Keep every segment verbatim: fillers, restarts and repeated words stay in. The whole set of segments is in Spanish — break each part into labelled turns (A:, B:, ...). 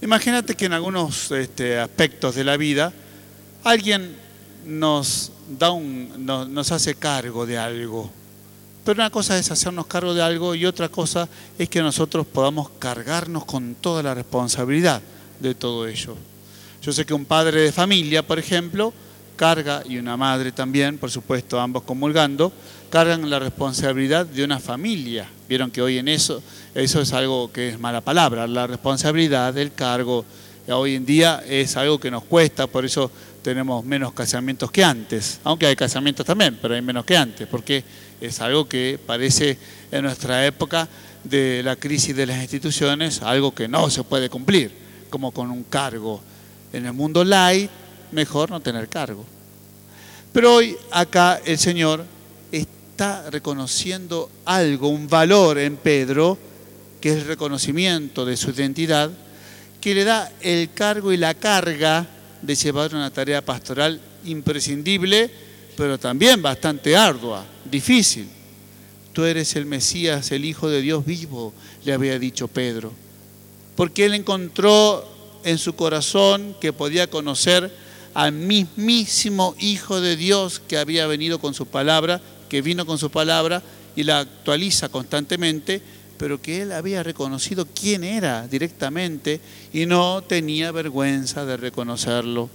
A: Imagínate que en algunos este, aspectos de la vida alguien nos, da un, nos, nos hace cargo de algo. Pero una cosa es hacernos cargo de algo y otra cosa es que nosotros podamos cargarnos con toda la responsabilidad de todo ello. Yo sé que un padre de familia, por ejemplo, carga, y una madre también, por supuesto, ambos comulgando, cargan la responsabilidad de una familia. Vieron que hoy en eso, eso es algo que es mala palabra, la responsabilidad del cargo. Hoy en día es algo que nos cuesta, por eso tenemos menos casamientos que antes, aunque hay casamientos también, pero hay menos que antes, porque es algo que parece en nuestra época de la crisis de las instituciones, algo que no se puede cumplir, como con un cargo. En el mundo light, mejor no tener cargo. Pero hoy acá el Señor está reconociendo algo, un valor en Pedro, que es el reconocimiento de su identidad, que le da el cargo y la carga de llevar una tarea pastoral imprescindible, pero también bastante ardua, difícil. Tú eres el Mesías, el Hijo de Dios vivo, le había dicho Pedro. Porque él encontró en su corazón que podía conocer al mismísimo Hijo de Dios que había venido con su palabra, que vino con su palabra y la actualiza constantemente, pero que él había reconocido quién era directamente y no tenía vergüenza de reconocerlo.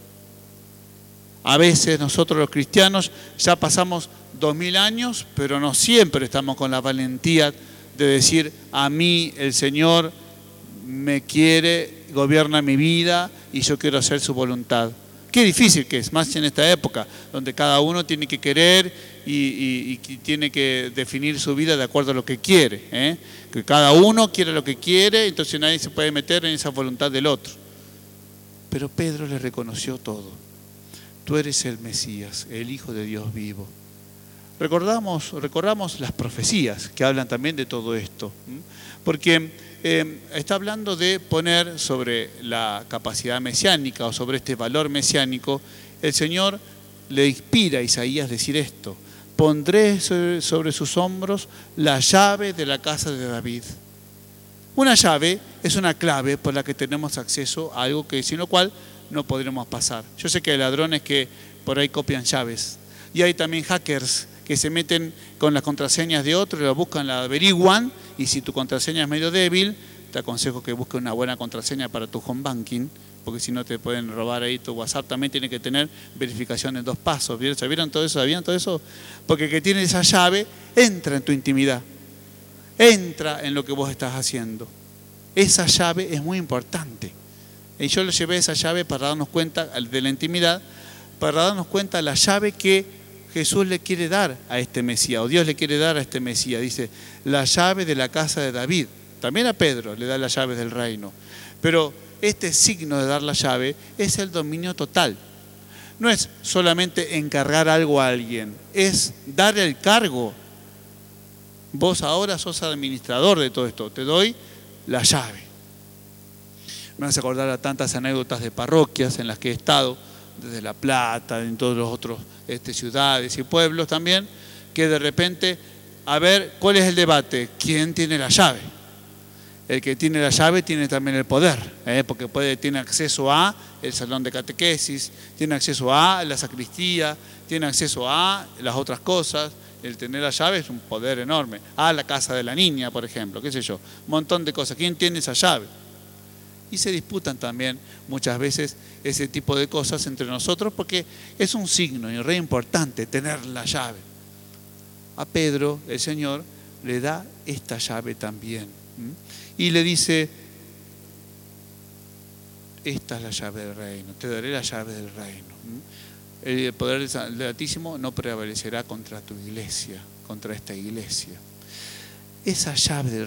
A: A veces nosotros los cristianos ya pasamos dos mil años, pero no siempre estamos con la valentía de decir: a mí el Señor me quiere, gobierna mi vida y yo quiero hacer su voluntad. Qué difícil que es, más en esta época, donde cada uno tiene que querer y, y, y tiene que definir su vida de acuerdo a lo que quiere, ¿eh? Que cada uno quiere lo que quiere, entonces nadie se puede meter en esa voluntad del otro. Pero Pedro le reconoció todo. Tú eres el Mesías, el Hijo de Dios vivo. Recordamos, recordamos las profecías que hablan también de todo esto, ¿sí? Porque Eh, está hablando de poner sobre la capacidad mesiánica o sobre este valor mesiánico. El Señor le inspira a Isaías decir esto: pondré sobre, sobre sus hombros la llave de la casa de David. Una llave es una clave por la que tenemos acceso a algo que sin lo cual no podremos pasar. Yo sé que hay ladrones que por ahí copian llaves y hay también hackers que se meten con las contraseñas de otros, la buscan, la averiguan, y si tu contraseña es medio débil, te aconsejo que busques una buena contraseña para tu home banking, porque si no te pueden robar ahí tu WhatsApp. También tiene que tener verificación en dos pasos. ¿Sabieron todo eso? ¿Sabían todo eso? Porque el que tiene esa llave entra en tu intimidad, entra en lo que vos estás haciendo. Esa llave es muy importante. Y yo le llevé esa llave para darnos cuenta de la intimidad, para darnos cuenta de la llave que Jesús le quiere dar a este Mesías, o Dios le quiere dar a este Mesías. Dice, la llave de la casa de David. También a Pedro le da las llaves del reino. Pero este signo de dar la llave es el dominio total. No es solamente encargar algo a alguien, es darle el cargo. Vos ahora sos administrador de todo esto, te doy la llave. Me hace acordar a tantas anécdotas de parroquias en las que he estado, desde La Plata, en todos los otros este, ciudades y pueblos también, que de repente, a ver, ¿cuál es el debate? ¿Quién tiene la llave? El que tiene la llave tiene también el poder, ¿eh? Porque puede, tiene acceso a el salón de catequesis, tiene acceso a la sacristía, tiene acceso a las otras cosas. El tener la llave es un poder enorme. A la casa de la niña, por ejemplo, qué sé yo, un montón de cosas. ¿Quién tiene esa llave? Y se disputan también muchas veces ese tipo de cosas entre nosotros, porque es un signo y re importante tener la llave. A Pedro el Señor le da esta llave también, ¿m? Y le dice: esta es la llave del reino, te daré la llave del reino. ¿m? El poder del Altísimo no prevalecerá contra tu iglesia, contra esta iglesia. Esa llave del